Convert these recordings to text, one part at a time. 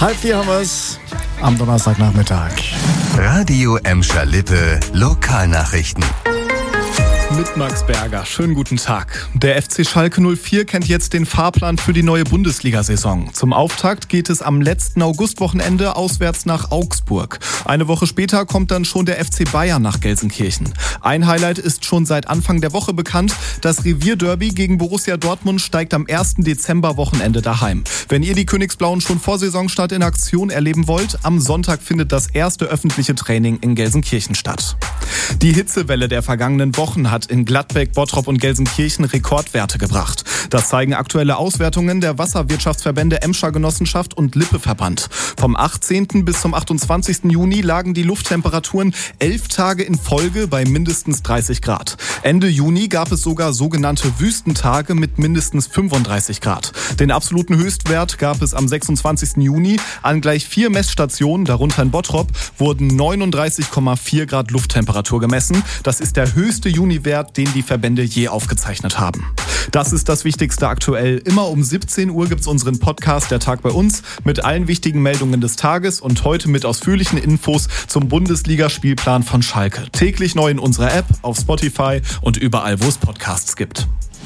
3:30 haben wir es am Donnerstagnachmittag. Radio Emscher Lippe, Lokalnachrichten. Mit Max Berger. Schönen guten Tag. Der FC Schalke 04 kennt jetzt den Fahrplan für die neue Bundesliga-Saison. Zum Auftakt geht es am letzten Augustwochenende auswärts nach Augsburg. Eine Woche später kommt dann schon der FC Bayern nach Gelsenkirchen. Ein Highlight ist schon seit Anfang der Woche bekannt. Das Revierderby gegen Borussia Dortmund steigt am 1. Dezember-Wochenende daheim. Wenn ihr die Königsblauen schon vor Saisonstart in Aktion erleben wollt, am Sonntag findet das erste öffentliche Training in Gelsenkirchen statt. Die Hitzewelle der vergangenen Wochen hat in Gladbeck, Bottrop und Gelsenkirchen Rekordwerte gebracht. Das zeigen aktuelle Auswertungen der Wasserwirtschaftsverbände Emscher Genossenschaft und Lippe-Verband. Vom 18. bis zum 28. Juni lagen die Lufttemperaturen 11 Tage in Folge bei mindestens 30 Grad. Ende Juni gab es sogar sogenannte Wüstentage mit mindestens 35 Grad. Den absoluten Höchstwert gab es am 26. Juni. An gleich 4 Messstationen, darunter in Bottrop, wurden 39,4 Grad Lufttemperatur gemessen. Das ist der höchste Juniwert, den die Verbände je aufgezeichnet haben. Das ist das Wichtigste aktuell. Immer um 17 Uhr gibt's unseren Podcast Der Tag bei uns mit allen wichtigen Meldungen des Tages und heute mit ausführlichen Infos zum Bundesligaspielplan von Schalke. Täglich neu in unserer App, auf Spotify und überall, wo es Podcasts gibt.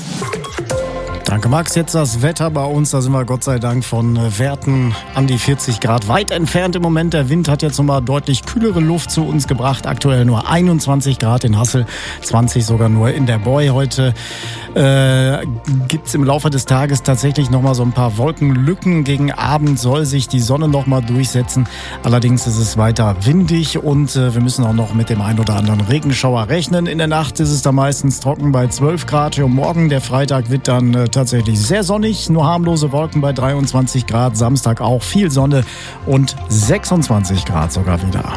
Danke, Max. Jetzt das Wetter bei uns. Da sind wir Gott sei Dank von Werten an die 40 Grad weit entfernt im Moment. Der Wind hat jetzt nochmal deutlich kühlere Luft zu uns gebracht. Aktuell nur 21 Grad in Hassel, 20 sogar nur in der Boy. Heute gibt's im Laufe des Tages tatsächlich nochmal so ein paar Wolkenlücken. Gegen Abend soll sich die Sonne nochmal durchsetzen. Allerdings ist es weiter windig und wir müssen auch noch mit dem ein oder anderen Regenschauer rechnen. In der Nacht ist es da meistens trocken bei 12 Grad. Und morgen, der Freitag, wird dann tatsächlich sehr sonnig, nur harmlose Wolken bei 23 Grad. Samstag auch viel Sonne und 26 Grad sogar wieder.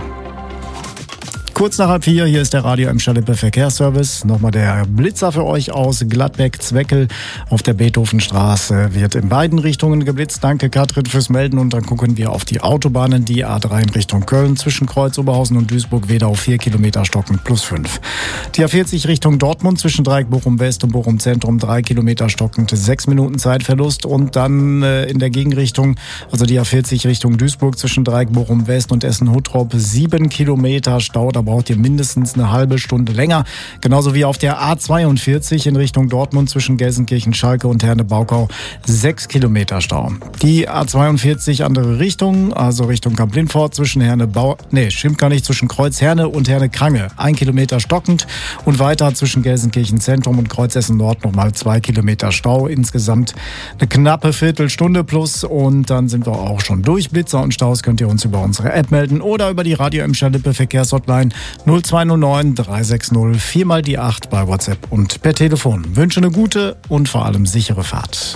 Kurz nach 3:30, hier ist der Radio Emscher Lippe Verkehrsservice. Nochmal der Blitzer für euch aus Gladbeck-Zweckel. Auf der Beethovenstraße wird in beiden Richtungen geblitzt. Danke, Katrin, fürs Melden. Und dann gucken wir auf die Autobahnen. Die A3 in Richtung Köln zwischen Kreuz Oberhausen und Duisburg-Wedau 4 Kilometer stockend +5. Die A40 Richtung Dortmund zwischen Dreieck Bochum-West und Bochum-Zentrum 3 Kilometer stockend 6 Minuten Zeitverlust. Und dann in der Gegenrichtung, also die A40 Richtung Duisburg zwischen Dreieck Bochum-West und Essen-Huttrop 7 Kilometer Stau. Da braucht ihr mindestens eine halbe Stunde länger. Genauso wie auf der A42 in Richtung Dortmund zwischen Gelsenkirchen, Schalke und Herne-Baukau 6 Kilometer Stau. Die A42 andere Richtung, also Richtung Kamp-Lindfort zwischen zwischen Kreuz Herne und Herne-Krange 1 Kilometer stockend und weiter zwischen Gelsenkirchen Zentrum und Kreuz Essen Nord nochmal 2 Kilometer Stau. Insgesamt eine knappe Viertelstunde plus und dann sind wir auch schon durch. Blitzer und Staus könnt ihr uns über unsere App melden oder über die Radio Emscher Lippe Verkehrshotline 0209 360 4x8 bei WhatsApp und per Telefon. Wünsche eine gute und vor allem sichere Fahrt.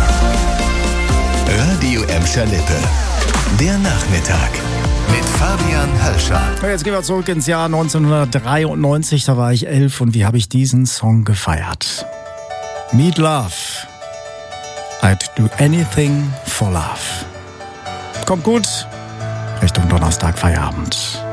Radio Emscher Lippe, der Nachmittag mit Fabian Hölscher. Jetzt gehen wir zurück ins Jahr 1993, da war ich 11 und wie habe ich diesen Song gefeiert? Meat Love. I'd do anything for love. Kommt gut, Richtung Donnerstag Feierabend.